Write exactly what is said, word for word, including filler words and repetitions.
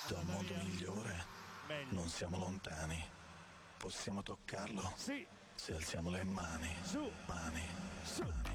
Da un mondo migliore Meglio. non siamo lontani. Possiamo toccarlo? Sì. Se alziamo le mani. Su. Mani. Su. Mani.